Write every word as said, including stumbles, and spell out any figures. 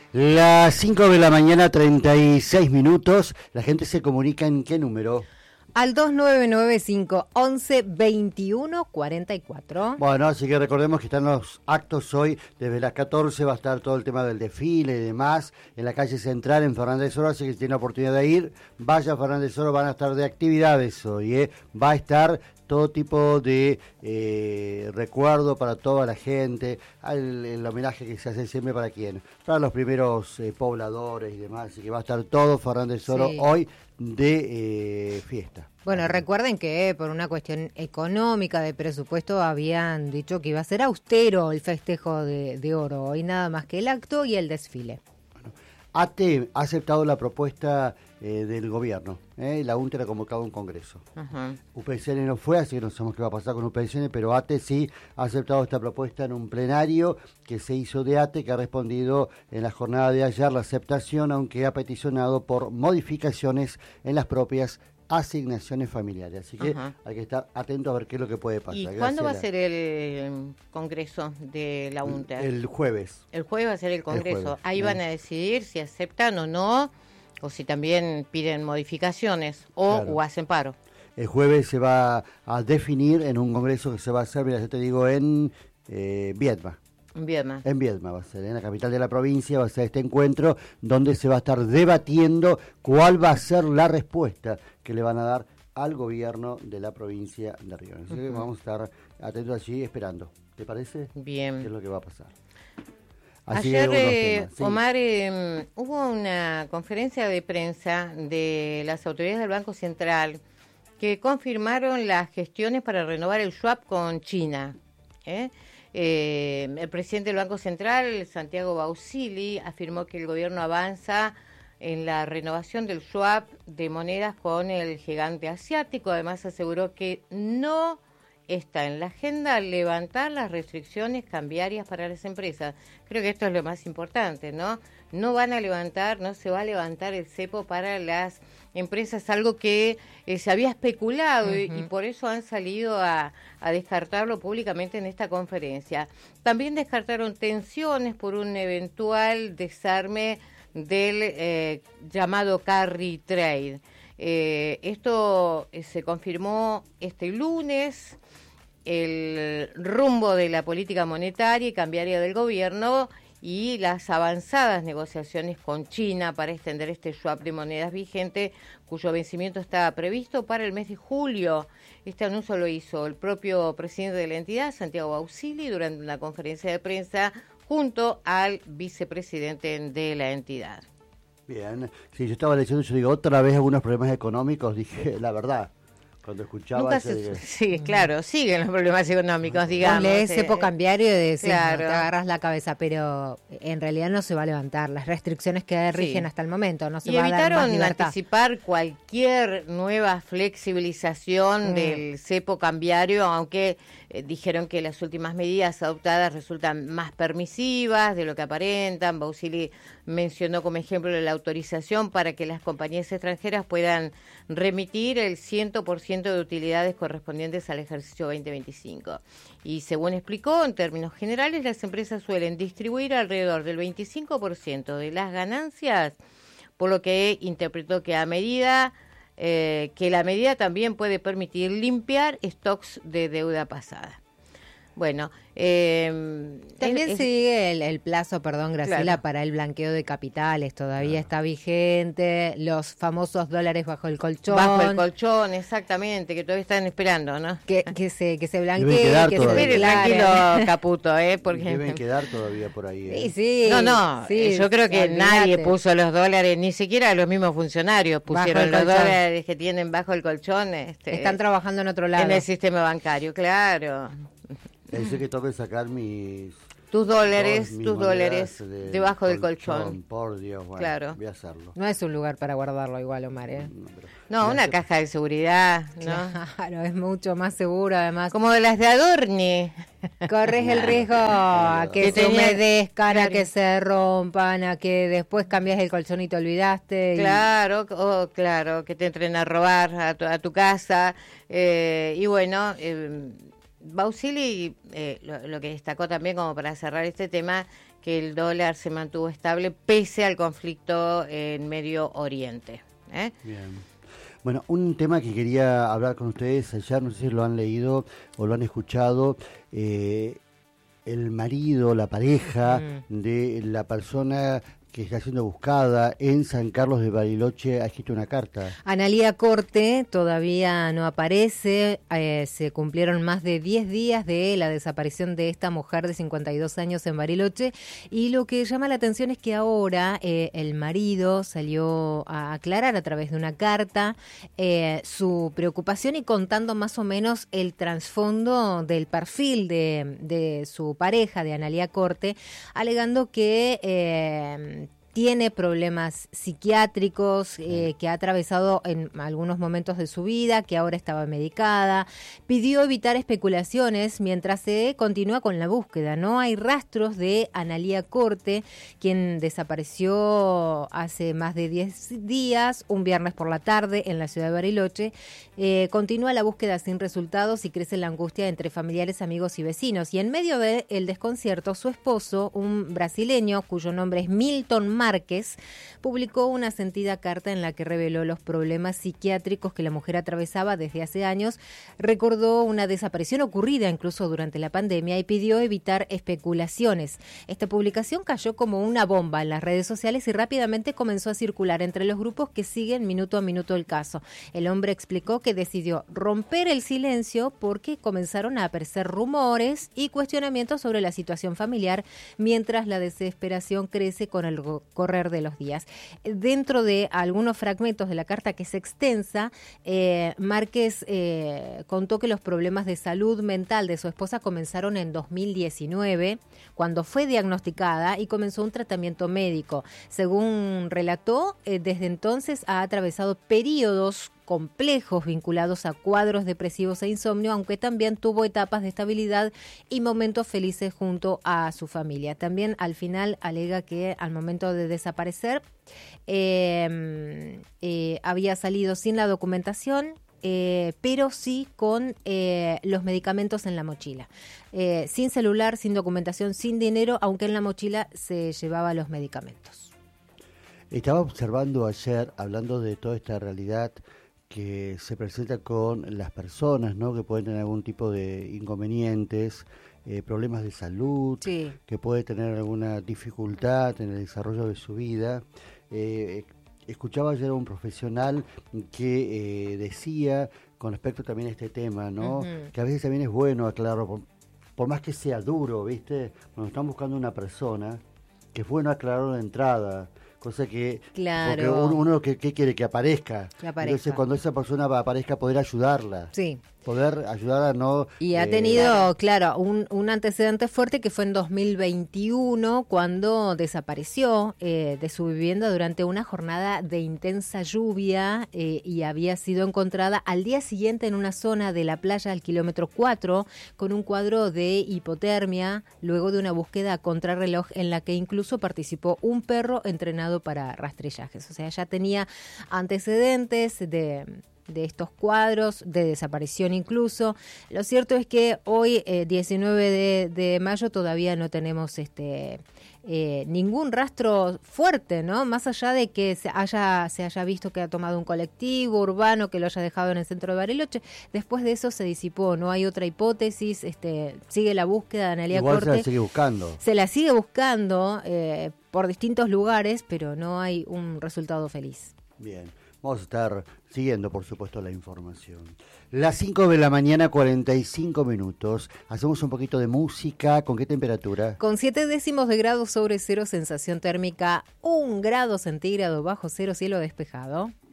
Las cinco de la mañana, treinta y seis minutos. La gente se comunica en qué número. Al dos nueve nueve cinco once veintiuno cuarenta y cuatro. Bueno, así que recordemos que están los actos hoy. Desde las catorce va a estar todo el tema del desfile y demás en la calle central en Fernández Oro, así que si tiene la oportunidad de ir, vaya a Fernández Oro. Van a estar de actividades hoy, ¿eh? Va a estar todo tipo de eh, recuerdo para toda la gente, el, el homenaje que se hace siempre para quién, para los primeros eh, pobladores y demás, así que va a estar todo Fernández Oro sí. hoy de eh, fiesta. Bueno, recuerden que por una cuestión económica de presupuesto habían dicho que iba a ser austero el festejo de, de oro, hoy nada más que el acto y el desfile. Bueno, A T E ha aceptado la propuesta eh, del gobierno, eh, la UNTER ha convocado un congreso. Uh-huh. U P C N no fue, así que no sabemos qué va a pasar con U P C N, pero A T E sí ha aceptado esta propuesta en un plenario que se hizo de A T E, que ha respondido en la jornada de ayer la aceptación, aunque ha peticionado por modificaciones en las propias asignaciones familiares, así que uh-huh. hay que estar atento a ver qué es lo que puede pasar. ¿Y Gracias cuándo va a la... ser el congreso de la UNTER? El jueves. El jueves va a ser el congreso. El Ahí van a decidir si aceptan o no, o si también piden modificaciones o, claro. o hacen paro. El jueves se va a definir en un congreso que se va a hacer, mira, yo te digo, en eh, Viedma. En Viedma. En Viedma va a ser, en la capital de la provincia va a ser este encuentro donde se va a estar debatiendo cuál va a ser la respuesta que le van a dar al gobierno de la provincia de Río. Así que uh-huh. vamos a estar atentos allí esperando. ¿Te parece? Bien. ¿Qué es lo que va a pasar? Así Ayer, eh, sí. Omar, eh, hubo una conferencia de prensa de las autoridades del Banco Central que confirmaron las gestiones para renovar el swap con China, ¿eh? Eh, el presidente del Banco Central, Santiago Bausili, afirmó que el gobierno avanza en la renovación del swap de monedas con el gigante asiático. Además, aseguró que no está en la agenda levantar las restricciones cambiarias para las empresas. Creo que esto es lo más importante, ¿no? No van a levantar, no se va a levantar el cepo para las empresas, algo que eh, se había especulado uh-huh. y, y por eso han salido a, a descartarlo públicamente en esta conferencia. También descartaron tensiones por un eventual desarme del eh, llamado carry trade. Eh, esto eh, se confirmó este lunes, el rumbo de la política monetaria y cambiaria del gobierno y las avanzadas negociaciones con China para extender este swap de monedas vigente, cuyo vencimiento está previsto para el mes de julio. Este anuncio lo hizo el propio presidente de la entidad, Santiago Bausili, durante una conferencia de prensa junto al vicepresidente de la entidad. Bien, sí, yo estaba leyendo, yo digo, otra vez algunos problemas económicos, dije, la verdad. Cuando escuchaba Nunca ese, se, digo, sí, claro, siguen los problemas económicos, digamos. Lees eh, cepo cambiario y decís, claro. no, te agarras la cabeza, pero en realidad no se va a levantar. Las restricciones que rigen sí. hasta el momento, no se y va a dar más libertad. evitaron anticipar cualquier nueva flexibilización mm. del cepo cambiario, aunque eh, dijeron que las últimas medidas adoptadas resultan más permisivas de lo que aparentan. Bausili mencionó como ejemplo la autorización para que las compañías extranjeras puedan remitir el cien por ciento de utilidades correspondientes al ejercicio veinte veinticinco. Y según explicó, en términos generales, las empresas suelen distribuir alrededor del veinticinco por ciento de las ganancias, por lo que interpretó que a medida eh, que la medida también puede permitir limpiar stocks de deuda pasada. Bueno, eh, también es, sigue el, el plazo, perdón, Graciela, claro. para el blanqueo de capitales, todavía claro. está vigente, los famosos dólares bajo el colchón. Bajo el colchón, exactamente, que todavía están esperando, ¿no? Que, que se que se blanquee, que todavía. se espere tranquilo, Caputo, ¿eh? Porque deben quedar todavía por ahí. ¿eh? Sí, sí. No, no, sí, yo creo que olvídate. nadie puso los dólares, ni siquiera los mismos funcionarios pusieron los colchón. dólares que tienen bajo el colchón. Este, Están trabajando en otro lado. En el sistema bancario, claro. Ese que tengo que sacar mis... Tus dólares, mis tus dólares de debajo del colchón. colchón. Por Dios, bueno, claro. voy a hacerlo. No es un lugar para guardarlo igual, Omar, ¿eh? No, pero, No, una caja de seguridad, ¿no? Claro, es mucho más seguro, además. Como de las de Adorni. Corres el riesgo a que, Que se tenía- humedezcan, claro. a que se rompan, a que después cambias el colchón y te olvidaste. y- Claro, oh, claro, que te entren a robar a tu, a tu casa. Eh, y bueno, eh, Bausili eh, lo, lo que destacó también como para cerrar este tema, que el dólar se mantuvo estable pese al conflicto en Medio Oriente. ¿eh? Bien. Bueno, un tema que quería hablar con ustedes ayer, no sé si lo han leído o lo han escuchado, eh, el marido, la pareja mm. de la persona que está siendo buscada en San Carlos de Bariloche ha escrito una carta. Analía Corte todavía no aparece, eh, se cumplieron más de diez días de la desaparición de esta mujer de cincuenta y dos años en Bariloche, y lo que llama la atención es que ahora eh, el marido salió a aclarar a través de una carta eh, su preocupación y contando más o menos el trasfondo del perfil de, de su pareja, de Analía Corte, alegando que eh, tiene problemas psiquiátricos, eh, que ha atravesado en algunos momentos de su vida, que ahora estaba medicada. Pidió evitar especulaciones mientras se continúa con la búsqueda. No hay rastros de Analía Corte, quien desapareció hace más de diez días, un viernes por la tarde en la ciudad de Bariloche. Eh, continúa la búsqueda sin resultados y crece la angustia entre familiares, amigos y vecinos. Y en medio del desconcierto, su esposo, un brasileño cuyo nombre es Milton Márquez, Márquez, publicó una sentida carta en la que reveló los problemas psiquiátricos que la mujer atravesaba desde hace años, recordó una desaparición ocurrida incluso durante la pandemia y pidió evitar especulaciones. Esta publicación cayó como una bomba en las redes sociales y rápidamente comenzó a circular entre los grupos que siguen minuto a minuto el caso. El hombre explicó que decidió romper el silencio porque comenzaron a aparecer rumores y cuestionamientos sobre la situación familiar, mientras la desesperación crece con el correr de los días. Dentro de algunos fragmentos de la carta, que es extensa, eh, Márquez eh, contó que los problemas de salud mental de su esposa comenzaron en dos mil diecinueve, cuando fue diagnosticada y comenzó un tratamiento médico. Según relató, eh, desde entonces ha atravesado periodos complejos vinculados a cuadros depresivos e insomnio, aunque también tuvo etapas de estabilidad y momentos felices junto a su familia. También al final alega que al momento de desaparecer eh, eh, había salido sin la documentación, Eh, pero sí con eh, los medicamentos en la mochila, eh, sin celular, sin documentación, sin dinero, aunque en la mochila se llevaba los medicamentos. Estaba observando ayer, hablando de toda esta realidad que se presenta con las personas, ¿no?, que pueden tener algún tipo de inconvenientes, eh, problemas de salud, sí. que puede tener alguna dificultad en el desarrollo de su vida. Eh, Escuchaba ayer a un profesional que eh, decía, con respecto también a este tema, ¿no?, uh-huh. que a veces también es bueno aclararlo, por, por más que sea duro, ¿viste? Cuando están buscando una persona, que es bueno aclararlo de entrada, cosa que... Claro. Porque uno, uno que, que quiere que aparezca. que aparezca. Entonces, cuando esa persona aparezca, poder ayudarla. Sí. Poder ayudar a no... Y ha eh, tenido, claro, un, un antecedente fuerte que fue en dos mil veintiuno, cuando desapareció eh, de su vivienda durante una jornada de intensa lluvia eh, y había sido encontrada al día siguiente en una zona de la playa del kilómetro cuatro con un cuadro de hipotermia, luego de una búsqueda a contrarreloj en la que incluso participó un perro entrenado para rastrillajes. O sea, ya tenía antecedentes de... de estos cuadros, de desaparición incluso. Lo cierto es que hoy, eh, diecinueve de, de mayo, todavía no tenemos este eh, ningún rastro fuerte, ¿no? Más allá de que se haya, se haya visto que ha tomado un colectivo urbano que lo haya dejado en el centro de Bariloche. Después de eso se disipó, no hay otra hipótesis, este sigue la búsqueda de Analía Igual Corte. se la sigue buscando. Se la sigue buscando eh, por distintos lugares, pero no hay un resultado feliz. Bien. Vamos a estar siguiendo, por supuesto, la información. Las cinco de la mañana, cuarenta y cinco minutos. Hacemos un poquito de música. ¿Con qué temperatura? Con siete décimos de grado sobre cero, sensación térmica un grado centígrado bajo cero, cielo despejado.